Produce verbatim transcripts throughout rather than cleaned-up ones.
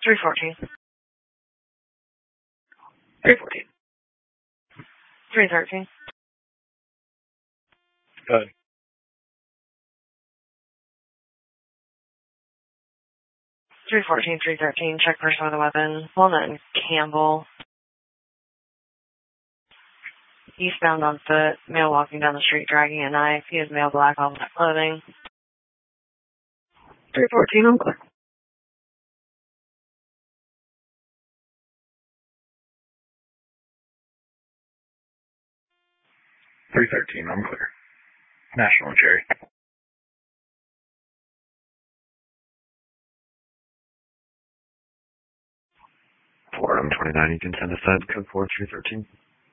three fourteen. three fourteen. three thirteen. Good. three fourteen, three thirteen. Check person with a weapon. Walnut and Campbell. Eastbound on foot. Male walking down the street dragging a knife. He has male black all black clothing. three fourteen, I'm clear. three thirteen, I'm clear. National and Cherry. four M twenty-nine, you can send us that code four three thirteen.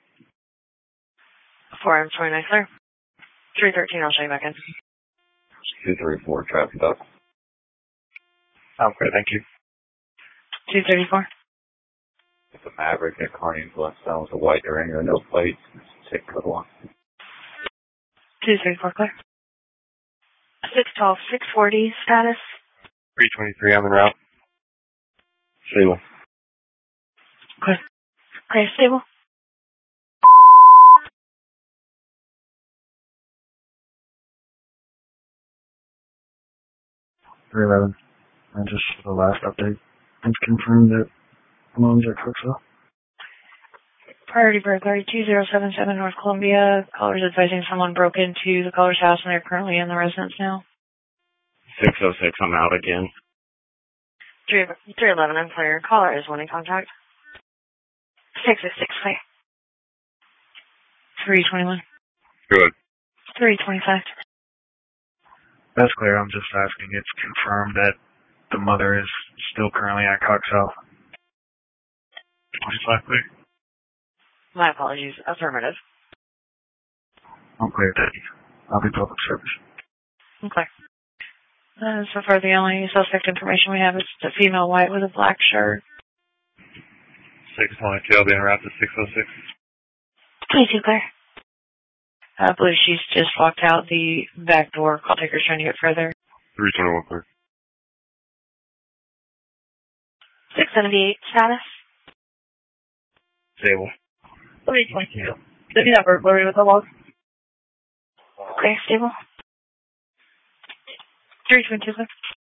four M twenty-nine, clear. three thirteen, I'll show you back in. two three four, traffic up. I'm clear, thank you. two thirty-four. It's a Maverick at Carney Plus. That was a white Durango, no plates. Take code one. two thirty-four, clear. six twelve, six forty, status. three twenty-three, I'm en route. Stable. Clear. Clear, stable. three eleven. And just for the last update, it's confirmed that Malone's at Crooksville. Priority burglary two zero seven seven North Columbia. Callers advising someone broke into the caller's house and they're currently in the residence now. six oh six, I'm out again. three eleven, I'm clear. Caller is wanting contact. six oh six, clear. three twenty-one. Good. three twenty-five. That's clear. I'm just asking. It's confirmed that the mother is still currently at Coxell. twenty-five clear. My apologies. Affirmative. I'm clear, thank you. I'll be public service. I'm clear. Uh, so far, the only suspect information we have is the female white with a black shirt. six twenty-two, I'll be en route to six oh six. twenty-two, clear. I believe she's just walked out the back door. Call taker's trying to get further. three twenty-one, clear. six seventy-eight, status. Stable. three twenty-two. Did you have burglary with the log? Clear, stable. three twenty-two, clear.